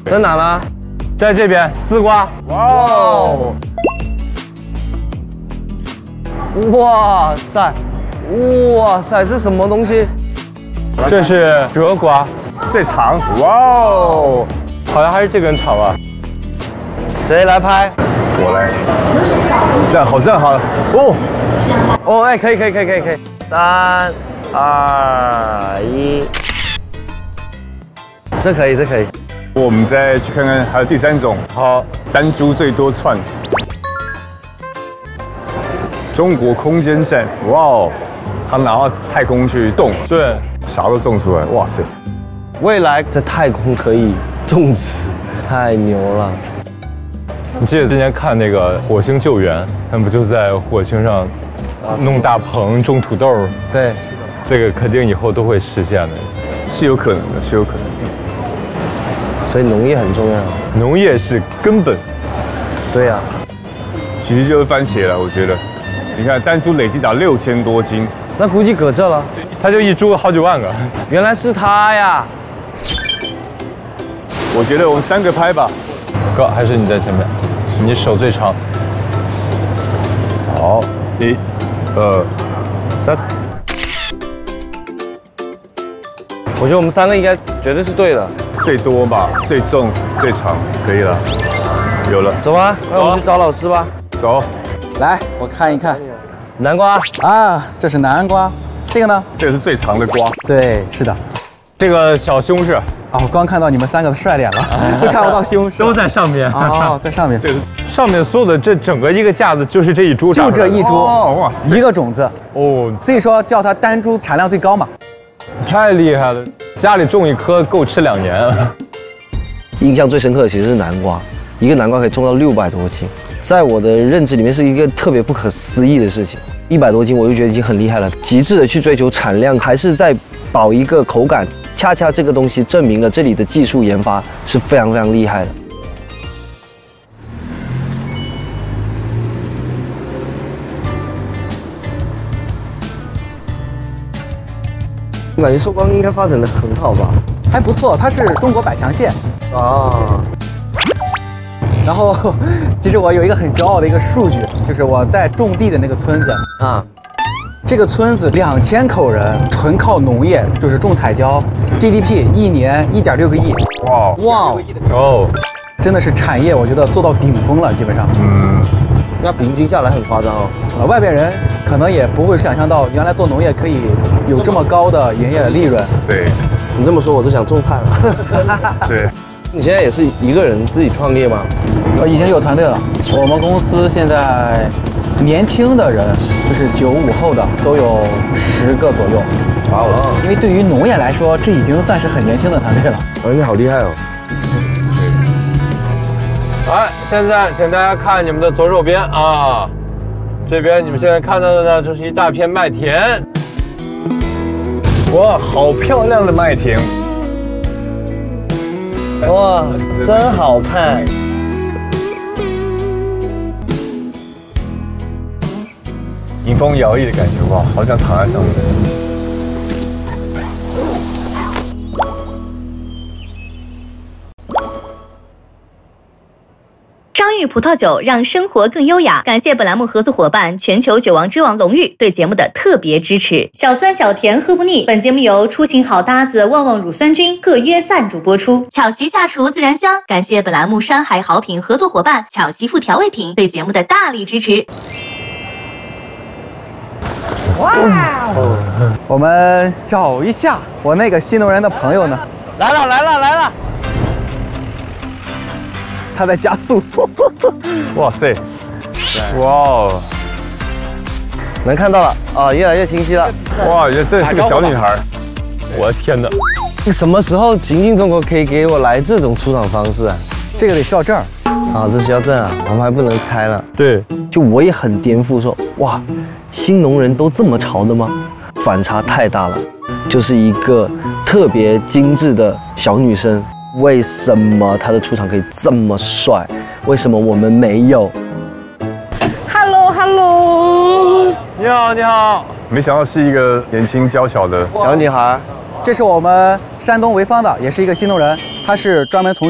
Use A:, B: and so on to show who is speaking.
A: 在哪呢？
B: 在这边，丝瓜。
A: 哇哦！哇塞！哇塞，这什么东西？
B: 这是折瓜，
C: 最长。哇哦！
B: 好像还是这根长吧？
A: 谁来拍？
C: 我来。这样好，这样好了。哦。
A: 哦，哎，可以。3、2、1，这可以。
C: 我们再去看看，还有第3种。好，单株最多串。中国空间站，哇哦，他拿到太空去动，
B: 对，
C: 啥都种出来，哇塞！
A: 未来在太空可以种植，太牛了。
B: 你记得之前看那个火星救援，他们不就在火星上弄大棚种土豆？
A: 对，
B: 这个肯定以后都会实现的，
C: 是有可能的，是有可能的。
A: 所以农业很重要，
B: 农业是根本。
A: 对呀、
C: 其实就是番茄了，我觉得。你看单株累计达6000多斤，
A: 那估计搁这了。
B: 它就一株好几万个。
A: 原来是他呀！
C: 我觉得我们3个拍吧。
B: 哥，还是你在前面，你手最长。
C: 好，1、2、3。
A: 我觉得我们3个应该绝对是对的。
C: 最多吧，最重、最长，可以了。有了，
A: 走吧，那我们去找老师吧。
C: 走。
D: 来，我看一看。
A: 南瓜
D: 啊，这是南瓜。这个呢？
C: 这个是最长的瓜。
D: 对，是的。
B: 这个小西红柿。
D: 哦，光看到你们3个的帅脸了，都看不到西红柿。
B: 都在上面。
D: 哦，在上面。
C: 这是
B: 上面所有的这整个一个架子就是这一株，
D: 就这一株，
C: 哇塞，
D: 一个种子。
B: 哦，
D: 所以说叫它单株产量最高嘛。
B: 太厉害了，家里种一颗够吃2年啊。
A: 印象最深刻的其实是南瓜，一个南瓜可以种到600多斤，在我的认知里面是一个特别不可思议的事情。100多斤我就觉得已经很厉害了，极致的去追求产量，还是在保一个口感。恰恰这个东西证明了这里的技术研发是非常非常厉害的。我感觉寿光应该发展的很好吧？
D: 还不错，它是中国百强县
A: 啊。
D: 然后，其实我有一个很骄傲的一个数据，就是我在种地的那个村子啊，这个村子2000口人，纯靠农业，就是种彩椒 ，GDP 一年1.6个亿。
C: 哇
A: 哇
B: 哦，
D: 真的是产业，我觉得做到顶峰了，基本上。
A: 那平均下来很夸张哦。
D: 外边人可能也不会想象到，原来做农业可以有这么高的营业利润。
C: 对，
A: 你这么说我都想种菜了。
C: 对。
A: 你现在也是一个人自己创业吗？
D: 已经有团队了。我们公司现在年轻的人，就是95后的，都有10个左右。
A: 哇哦！
D: 因为对于农业来说，这已经算是很年轻的团队了。
A: 你好厉害哦！
B: 来，现在请大家看你们的左手边啊，这边你们现在看到的呢，就是一大片麦田。
C: 哇，好漂亮的麦田！
A: 哇，真好看！
C: 迎风摇曳的感觉，哇，好想躺在上面。
E: 张裕葡萄酒让生活更优雅。感谢本栏目合作伙伴全球酒王之王龙玉对节目的特别支持。小酸小甜喝不腻。本节目由出行好搭子旺旺乳酸菌特约赞助播出。巧媳下厨自然香。感谢本栏目山海好品合作伙伴巧媳妇调味品对节目的大力支持。
D: 哇哦！我们找一下我那个新农人的朋友呢？
A: 来了！
D: 他在加速。
C: 哇塞！哇哦！
A: 能看到了啊，越来越清晰了。
C: 哇，这是个小女孩。
B: 我的天哪！
A: 什么时候行进中国可以给我来这种出厂方式啊？
D: 这个得需要证
A: 啊，这需要证啊，我们还不能开了。
B: 对，
A: 就我也很颠覆说，哇，新农人都这么潮的吗？反差太大了，就是一个特别精致的小女生。为什么她的出场可以这么帅？为什么我们没有
E: ？Hello，
B: 你好。
C: 没想到是一个年轻娇小的
A: 小女孩。
D: 这是我们山东潍坊的，也是一个新农人，他是专门从